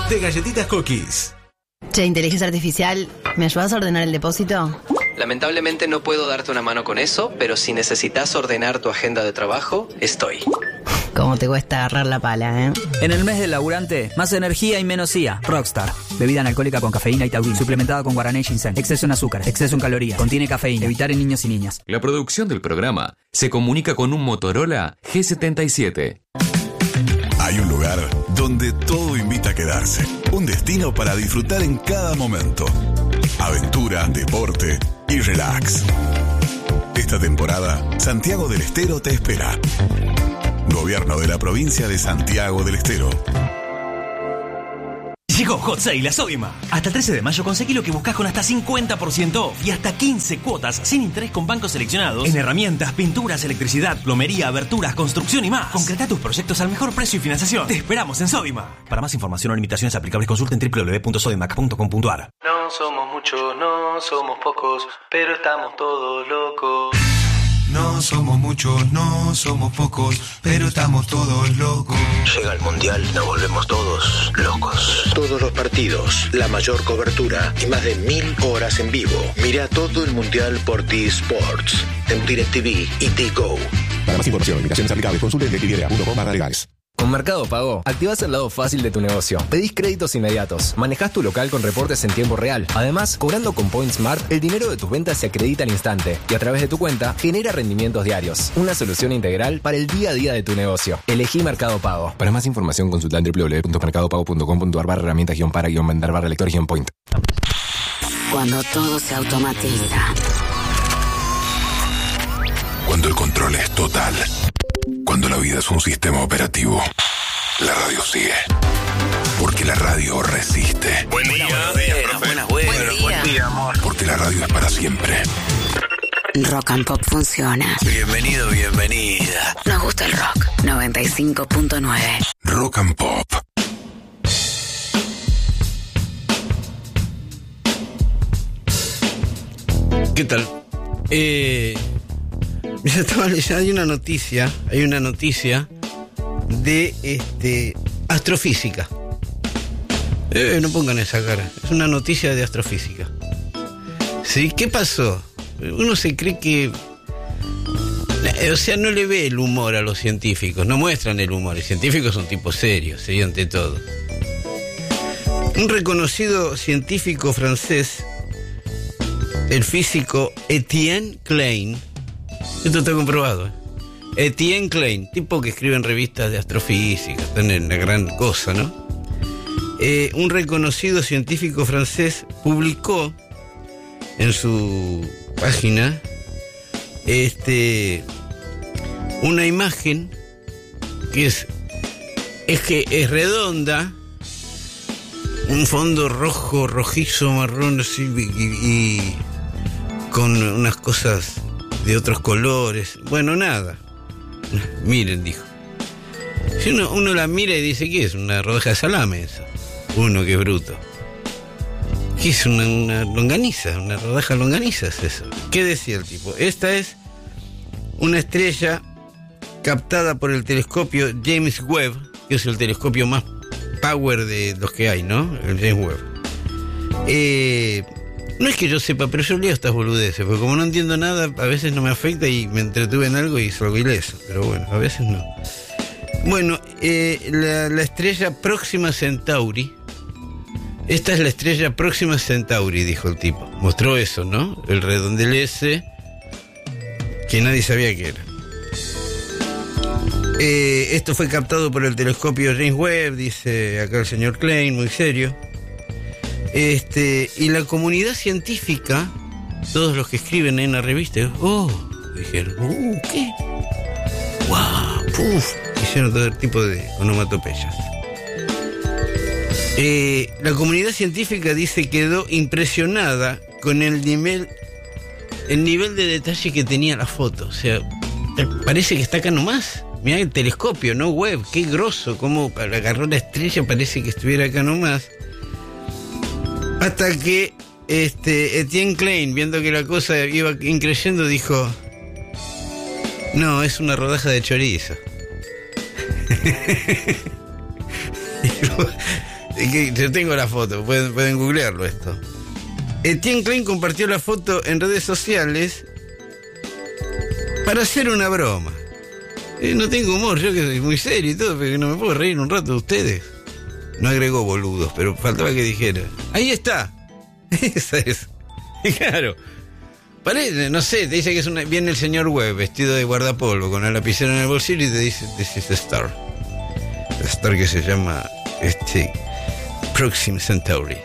de Galletitas Cookies. Che, inteligencia artificial, ¿me ayudas a ordenar el depósito? Lamentablemente no puedo darte una mano con eso, pero si necesitas ordenar tu agenda de trabajo, estoy. ¿Cómo te cuesta agarrar la pala, eh? En el mes del laburante, más energía y menos IA. Rockstar. Bebida analcohólica con cafeína y taurina. Suplementada con guaraná y ginseng. Exceso en azúcar. Exceso en calorías. Contiene cafeína. Evitar en niños y niñas. La producción del programa se comunica con un Motorola G77. Hay un lugar donde todo invita a quedarse. Un destino para disfrutar en cada momento. Aventura, deporte y relax. Esta temporada, Santiago del Estero te espera. Gobierno de la provincia de Santiago del Estero. Llegó Hot Sale a Sodimac. Hasta el 13 de mayo conseguí lo que buscas con hasta 50% off y hasta 15 cuotas sin interés con bancos seleccionados en herramientas, pinturas, electricidad, plomería, aberturas, construcción y más. Concreta tus proyectos al mejor precio y financiación. Te esperamos en Sodimac. Para más información o limitaciones aplicables consulten www.sodimac.com.ar. No somos muchos, no somos pocos, pero estamos todos locos. No somos muchos, no somos pocos, pero estamos todos locos. Llega el Mundial, nos volvemos todos locos. Todos los partidos, la mayor cobertura y más de 1000 horas en vivo. Mira todo el Mundial por T-Sports, en DirecTV y T-Go. Para más información, limitaciones aplicables, consulte DirecTV.com/legales. Con Mercado Pago, activás el lado fácil de tu negocio. Pedís créditos inmediatos. Manejás tu local con reportes en tiempo real. Además, cobrando con Point Smart, el dinero de tus ventas se acredita al instante y a través de tu cuenta genera rendimientos diarios. Una solución integral para el día a día de tu negocio. Elegí Mercado Pago. Para más información, consulta en www.mercadopago.com.ar/herramientas-para-vender-lector-point. Cuando todo se automatiza. Cuando el control es total. Cuando la vida es un sistema operativo, la radio sigue. Porque la radio resiste. Buen día, profe. Buen día, amor. Porque la radio es para siempre. Rock and Pop funciona. Bienvenido, bienvenida. Nos gusta el rock. 95.9. Rock and Pop. ¿Qué tal? Ya estaba leyendo, hay una noticia de astrofísica. No pongan esa cara. Es una noticia de astrofísica. ¿Sí? ¿Qué pasó? Uno se cree que... O sea, no le ve el humor a los científicos, no muestran el humor. Los científicos son tipos serios, ¿sí? Ante todo. Un reconocido científico francés, el físico Etienne Klein, esto está comprobado, Etienne Klein, tipo que escribe en revistas de astrofísica, están en la gran cosa, ¿no? Un reconocido científico francés publicó en su página una imagen que es redonda, un fondo rojo, rojizo, marrón, así, y con unas cosas de otros colores. Bueno, nada. Miren, dijo. Si uno la mira y dice, ¿qué es? Una rodaja de salame eso. Uno que es bruto. ¿Qué es? Una longaniza, una rodaja de longaniza es eso. ¿Qué decía el tipo? Esta es una estrella captada por el telescopio James Webb, que es el telescopio más power de los que hay, ¿no? El James Webb. No es que yo sepa, pero yo leo estas boludeces, porque como no entiendo nada, a veces no me afecta y me entretuve en algo y salgo ileso. Pero bueno, a veces no. Bueno, la estrella Próxima Centauri. Esta es la estrella Próxima Centauri, dijo el tipo. Mostró eso, ¿no? El redondel ese, que nadie sabía qué era. Esto fue captado por el telescopio James Webb, dice acá el señor Klein, muy serio. Y la comunidad científica, todos los que escriben en la revista, dijeron, ¿qué? ¡Wow! ¡Puf! Hicieron todo tipo de onomatopeyas. La comunidad científica dice quedó impresionada con el nivel de detalle que tenía la foto. O sea, parece que está acá nomás. Mirá el telescopio, ¿no? Webb, qué grosso, cómo agarró la estrella, parece que estuviera acá nomás. Hasta que Etienne Klein, viendo que la cosa iba increyendo, dijo, no, es una rodaja de chorizo. Yo tengo la foto, pueden googlearlo esto. Etienne Klein compartió la foto en redes sociales para hacer una broma. No tengo humor, yo que soy muy serio y todo, pero no me puedo reír un rato de ustedes. No agregó boludos, pero faltaba que dijera. Ahí está. Esa es. Claro. Parece, no sé, te dice que viene el señor Webb vestido de guardapolvo con la lapicera en el bolsillo y te dice, this is the star. La star que se llama Proxima Centauri.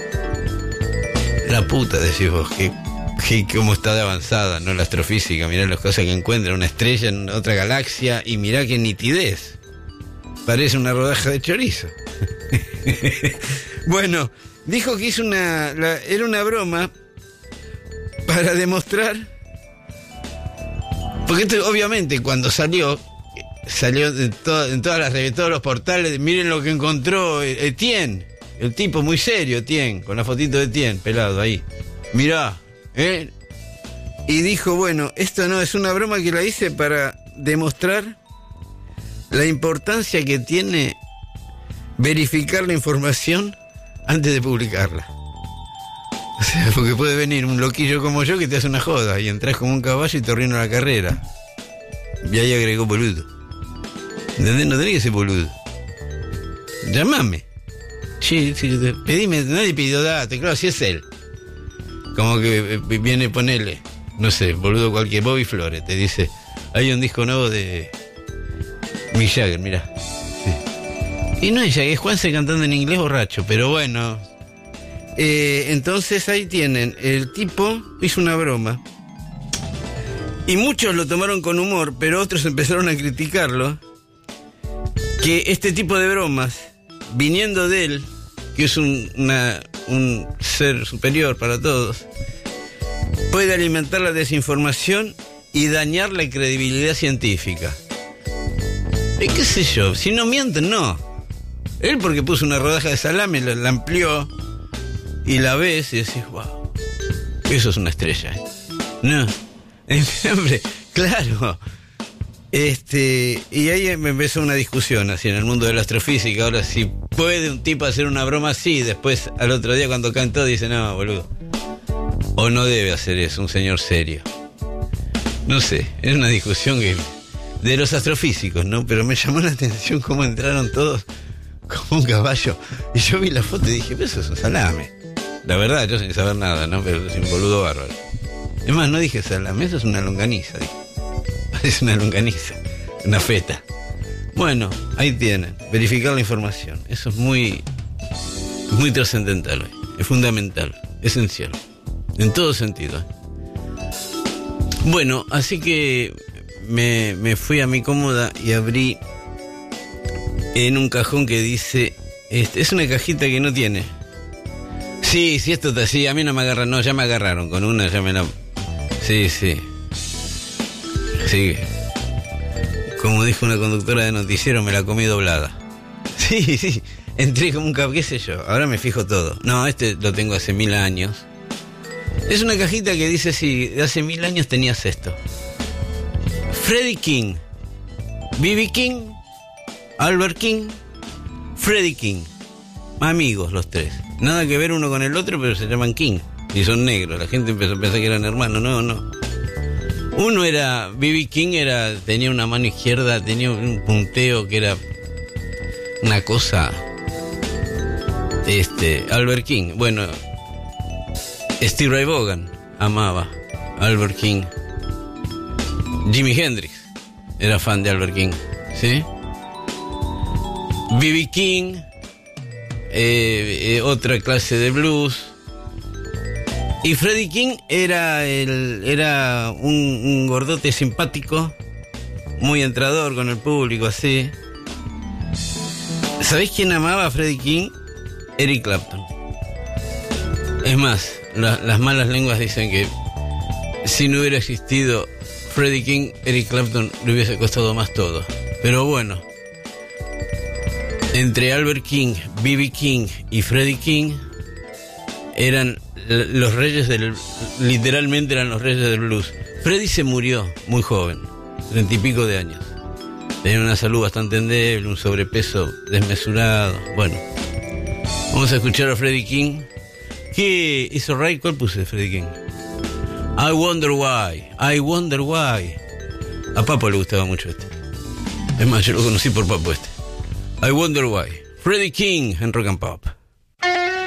La puta, decís vos, que cómo está de avanzada, ¿no? La astrofísica, mirá las cosas que encuentra, una estrella en otra galaxia y mirá qué nitidez. Parece una rodaja de chorizo. Bueno, dijo que era una broma para demostrar, porque esto obviamente cuando salió en todas las revistas, todos los portales, miren lo que encontró Etienne, el tipo muy serio, Etienne, con la fotito de Etienne, pelado ahí. Mirá, y dijo, bueno, esto no es una broma que la hice para demostrar la importancia que tiene verificar la información antes de publicarla. O sea, porque puede venir un loquillo como yo que te hace una joda y entras como un caballo y te arruina la carrera. Y ahí agregó boludo. ¿Entendés? No tenés que ser boludo. Llámame. Sí, pedime, nadie pidió datos, claro, si es él. Como que viene, ponele, no sé, boludo cualquier, Bobby Flores, te dice, hay un disco nuevo de Mick Jagger, mirá. Sí. Y no es Jagger, es Juanse cantando en inglés borracho, pero bueno. Entonces ahí tienen, el tipo hizo una broma y muchos lo tomaron con humor, pero otros empezaron a criticarlo, que este tipo de bromas, viniendo de él, que es un ser superior para todos, puede alimentar la desinformación y dañar la credibilidad científica. ¿Qué sé yo? Si no mienten, no. Él porque puso una rodaja de salame, la amplió y la ves y decís, wow, eso es una estrella. No, hombre, claro. Y ahí me empezó una discusión así en el mundo de la astrofísica. Ahora, si puede un tipo hacer una broma así, después al otro día cuando caen todos dice, no, boludo. O no debe hacer eso, un señor serio. No sé, es una discusión de los astrofísicos, ¿no? Pero me llamó la atención cómo entraron todos como un caballo. Y yo vi la foto y dije, pero eso es un salame. La verdad, yo sin saber nada, ¿no? Pero es un boludo bárbaro. Es más, no dije salame, eso es una longaniza, dije. Es una longaniza, una feta. Bueno, ahí tienen, verificar la información. Eso es muy trascendental hoy. Es fundamental, esencial. En todo sentido. Bueno, así que me fui a mi cómoda y abrí en un cajón que dice, es una cajita que no tiene. Sí, esto está así, a mí no me agarran, no, ya me agarraron, con una ya me la... Sí. Como dijo una conductora de noticiero, me la comí doblada. Sí, entré como un qué sé yo, ahora me fijo todo. No, lo tengo hace 1000 años. Es una cajita que dice, sí, de hace 1000 años tenías esto. Freddie King, B.B. King, Albert King, Freddie King. Amigos los tres. Nada que ver uno con el otro, pero se llaman King. Y son negros. La gente empezó a pensar que eran hermanos. No. Uno era, B.B. King tenía una mano izquierda, tenía un punteo que era una cosa. Albert King. Bueno, Steve Ray Vaughan amaba a Albert King. Jimi Hendrix era fan de Albert King, ¿sí? B.B. King, otra clase de blues. Y Freddie King era un gordote simpático, muy entrador con el público, así. ¿Sabés quién amaba a Freddie King? Eric Clapton. Es más, las malas lenguas dicen que si no hubiera existido Freddie King, Eric Clapton le hubiese costado más todo. Pero bueno, entre Albert King, B.B. King y Freddie King eran los reyes literalmente eran los reyes del blues. Freddie se murió muy joven, 30 y pico de años. Tenía una salud bastante endeble, un sobrepeso desmesurado. Bueno, Vamos a escuchar a Freddie King. ¿Qué hizo Ray? ¿Cuál puse de Freddie King? I Wonder Why. I Wonder Why. A Papo le gustaba mucho este. Es más, yo lo conocí por Papo este. I Wonder Why. Freddie King en Rock and Pop.